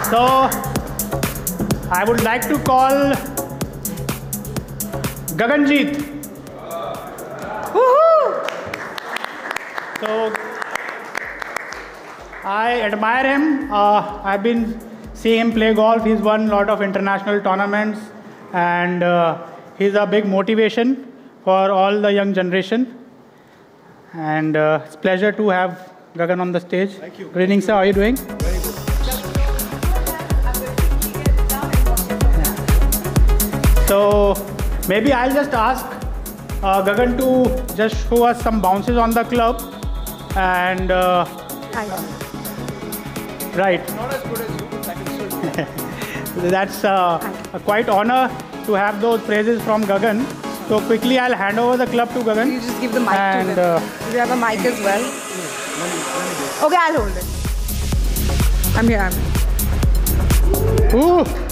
So I would like to call Gaganjeet. Woohoo! So I admire him. I've been seeing him play golf. He's won a lot of international tournaments, and he's a big motivation for all the young generation. And it's a pleasure to have Gagan on the stage. Thank you. Good evening, sir. How are you doing? Very good. So maybe I'll just ask Gagan to just show us some bounces on the club. And right. Not as good as you, but I can still do it. That's a quite honor to have those praises from Gagan. So quickly I'll hand over the club to Gagan. You just give the mic And, to him. Do you have a mic as well? Okay, I'll hold it. I'm here. Ooh.